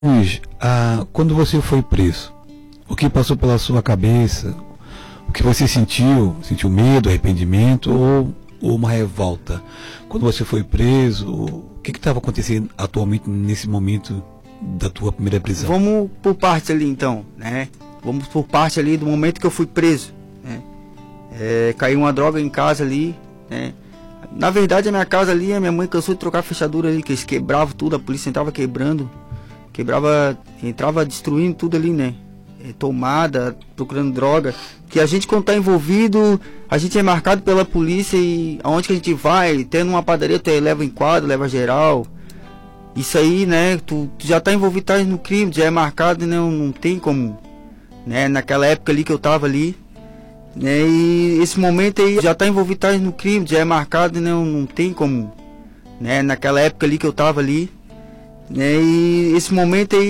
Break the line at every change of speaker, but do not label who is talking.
Luiz, quando você foi preso, o que passou pela sua cabeça? O que você sentiu? Sentiu medo, arrependimento ou uma revolta? Quando você foi preso, o que estava acontecendo atualmente nesse momento da tua primeira prisão?
Vamos por partes ali então, né? Vamos por parte ali do momento que eu fui preso, né? Caiu uma droga em casa ali, né? Na verdade a minha casa ali, a minha mãe cansou de trocar a fechadura ali, que eles quebravam tudo, a polícia entrava quebrando, entrava destruindo tudo ali, né? Tomada, procurando droga, que a gente quando tá envolvido, a gente é marcado pela polícia e aonde que a gente vai, tendo uma padaria, tu leva em quadro, leva geral. Isso aí, né, tu já tá envolvido, tá no crime, já é marcado, né, não tem como, né, naquela época ali que eu tava ali, né, e esse momento aí, já tá envolvido, tá no crime, já é marcado, né, não tem como, né, naquela época ali que eu tava ali, né, e esse momento aí,